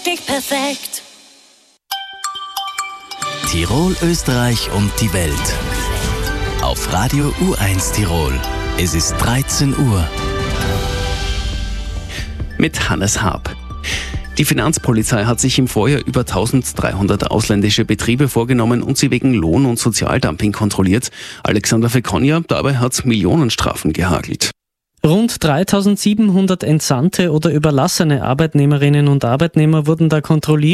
Perfekt. Tirol, Österreich und die Welt. Auf Radio U1 Tirol. Es ist 13 Uhr. Mit Hannes Haab. Die Finanzpolizei hat sich im Vorjahr über 1300 ausländische Betriebe vorgenommen und sie wegen Lohn- und Sozialdumping kontrolliert. Alexander Fekonja, dabei hat es Millionenstrafen gehagelt. Rund 3700 entsandte oder überlassene Arbeitnehmerinnen und Arbeitnehmer wurden da kontrolliert.